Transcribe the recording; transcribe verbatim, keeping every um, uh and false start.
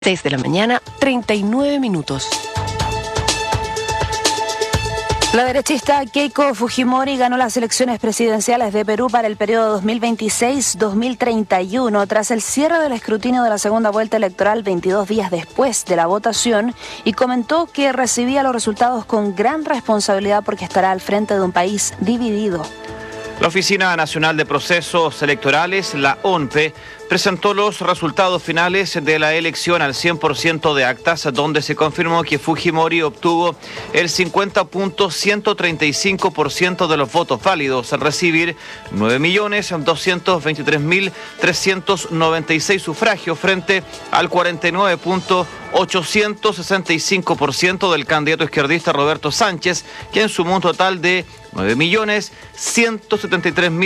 seis de la mañana, treinta y nueve minutos. La derechista Keiko Fujimori ganó las elecciones presidenciales de Perú para el periodo dos mil veintiséis a dos mil treinta y uno tras el cierre del escrutinio de la segunda vuelta electoral veintidós días después de la votación, y comentó que recibía los resultados con gran responsabilidad porque estará al frente de un país dividido. La Oficina Nacional de Procesos Electorales, la O N P E, presentó los resultados finales de la elección al cien por ciento de actas, donde se confirmó que Fujimori obtuvo el cincuenta punto ciento treinta y cinco por ciento de los votos válidos, al recibir nueve millones doscientos veintitrés mil trescientos noventa y seis sufragios frente al cuarenta y nueve punto ochocientos sesenta y cinco por ciento del candidato izquierdista Roberto Sánchez, quien sumó un total de nueve millones ciento setenta y tres mil